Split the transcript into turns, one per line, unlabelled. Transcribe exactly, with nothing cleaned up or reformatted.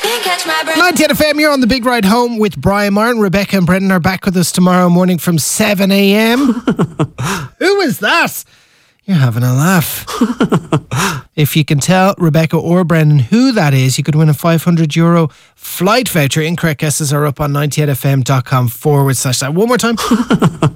ninety-eight F M, you're on the big ride home with Brian Martin. Rebecca and Brendan are back with us tomorrow morning from seven a.m. Who is that? You're having a laugh. If you can tell Rebecca or Brendan who that is, you could win a five hundred euro flight voucher. Incorrect guesses are up on ninety-eight f m dot com forward slash that. One more time.